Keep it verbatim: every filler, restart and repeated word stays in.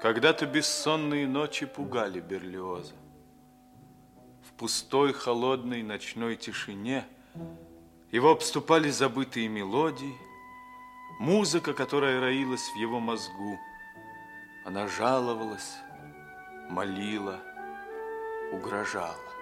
Когда-то бессонные ночи пугали Берлиоза. В пустой, холодной ночной тишине его обступали забытые мелодии, музыка, которая роилась в его мозгу. Она жаловалась, молила, угрожала.